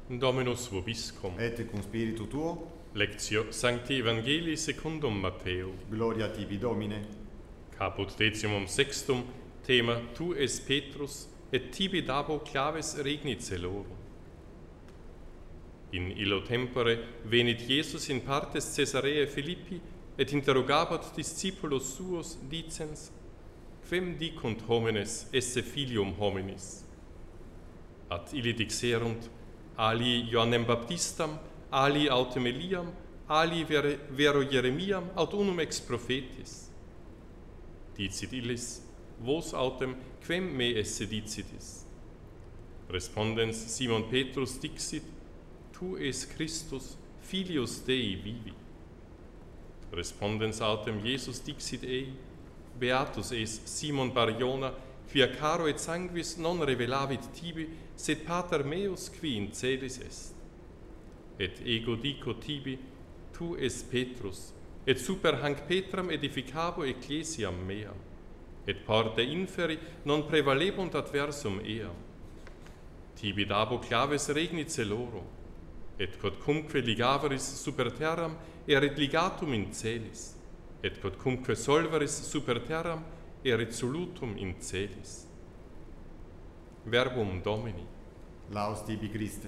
Dominus vobiscum. Et cum spiritu tuo. Lectio Sancti Evangelii secundum Matteo. Gloria tibi, Domine. Caput decimum sextum, thema Tu es Petrus, et tibi dabo claves regnit celorum. In illo tempore venit Jesus in partes Caesareae Philippi, et interrogabat discipulos suos, dicens, Quem dicunt homines esse filium hominis? Ad illi dixerunt, ali Ioannem Baptistam, ali autem Eliam, ali vero Jeremiam, aut unum ex prophetis. Dicit illis, vos autem, quem me esse dicitis? Respondens Simon Petrus dixit, Tu es Christus, filius Dei vivi. Respondens autem Jesus dixit ei, Beatus es Simon Bar-Jona, quia caro et sanguis non revelavit tibi, sed pater meus qui in celis est. Et ego dico tibi, tu es Petrus, et super hanc Petram edificabo ecclesiam meam, et porte inferi non prevalebunt adversum eam. Tibi dabo claves regnit celorum, et quodcumque ligaveris super terram erit ligatum in celis, et quodcumque solveris super terram erit solutum in celis. Verbum Domini. Laus tibi, Christe.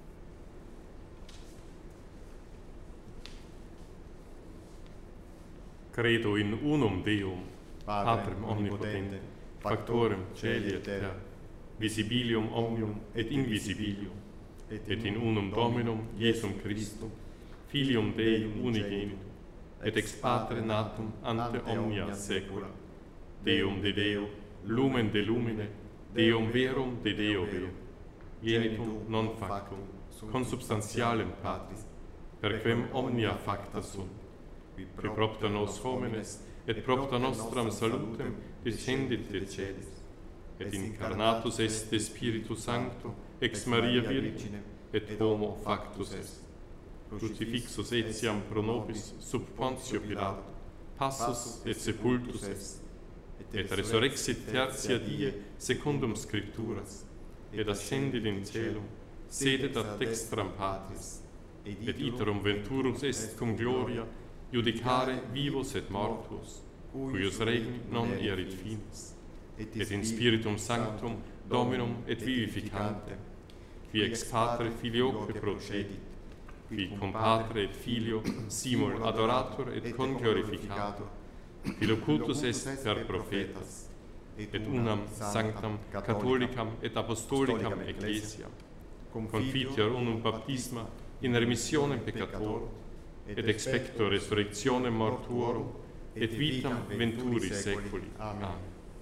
Credo in unum Deum, Patrem omnipotente, factorem celi et terra, visibilium omnium et invisibilium, et in unum Dominum Iesum Christum, Filium Dei unigenitum, et ex Patre natum ante omnia saecula, Deum de Deo, lumen de lumine, Deum verum de Deo verum, genitum non factum, consubstantialem Patris, per quem omnia facta sunt, qui propter nos homines, et propter nostram salutem descendit de celis, et incarnatus est de Spiritu Sancto, ex Maria Virgine, et homo factus est. Crucifixus etiam pro nobis sub Pontio Pilato, passus et sepultus est, et resurrexit tertia die secundum Scripturas, et ascendit in caelum, sedet ad dextram Patris, et iterum venturus est cum gloria, judicare vivos et mortuos, cuius regni non erit finis, et in Spiritum Sanctum Dominum et vivificantem, qui ex Patre Filioque procedit, qui cum Patre et Filio simul adorator et conglorificator, qui locutus est per prophetas, et unam sanctam catholicam et apostolicam ecclesiam, confiteor unum baptisma in remissionem peccatorum, et expecto resurrectionem mortuorum, et vitam venturi saeculi. Amen.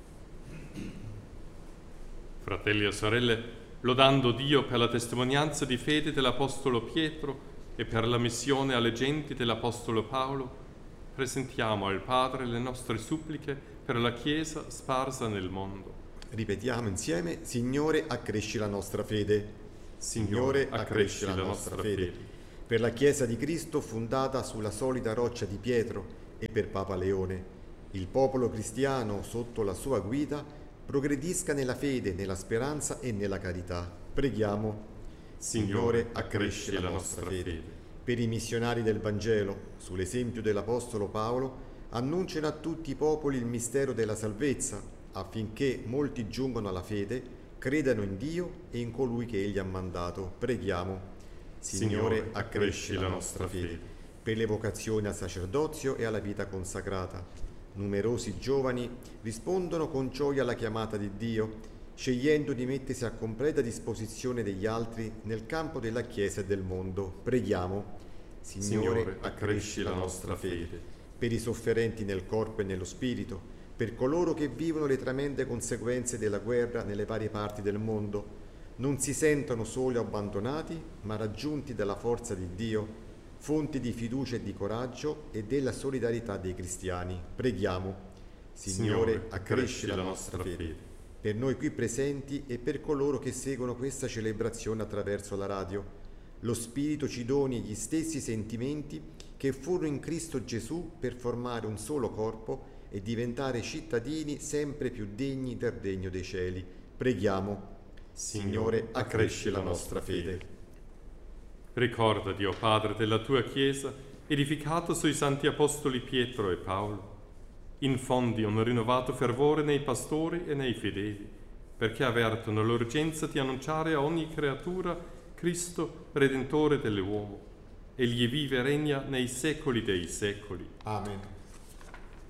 Fratelli e sorelle, lodando Dio per la testimonianza di fede dell'Apostolo Pietro e per la missione alle genti dell'Apostolo Paolo, presentiamo al Padre le nostre suppliche per la Chiesa sparsa nel mondo. Ripetiamo insieme, Signore, accresci la nostra fede. Signore, accresci la nostra fede. Per la Chiesa di Cristo fondata sulla solida roccia di Pietro e per Papa Leone, il popolo cristiano sotto la sua guida progredisca nella fede, nella speranza e nella carità. Preghiamo. Signore, accresci la nostra fede. Per i missionari del Vangelo, sull'esempio dell'Apostolo Paolo, annunciano a tutti i popoli il mistero della salvezza, affinché molti giungano alla fede, credano in Dio e in colui che Egli ha mandato. Preghiamo. Signore, accresci la nostra fede. Per le vocazioni al sacerdozio e alla vita consacrata. Numerosi giovani rispondono con gioia alla chiamata di Dio, scegliendo di mettersi a completa disposizione degli altri nel campo della Chiesa e del mondo. Preghiamo. Signore, accresci la nostra fede. Per i sofferenti nel corpo e nello spirito, per coloro che vivono le tremende conseguenze della guerra nelle varie parti del mondo, non si sentono soli o abbandonati, ma raggiunti dalla forza di Dio, fonti di fiducia e di coraggio e della solidarietà dei cristiani. Preghiamo. Signore, accresci la nostra fede. Per noi qui presenti e per coloro che seguono questa celebrazione attraverso la radio, lo Spirito ci doni gli stessi sentimenti che furono in Cristo Gesù per formare un solo corpo e diventare cittadini sempre più degni del regno dei cieli. Preghiamo. Signore, accresci la nostra fede. Ricorda, Dio Padre, della tua Chiesa, edificata sui santi apostoli Pietro e Paolo. Infondi un rinnovato fervore nei pastori e nei fedeli, perché avvertono l'urgenza di annunciare a ogni creatura Cristo, Redentore dell'uomo. Egli vive e regna nei secoli dei secoli. Amen.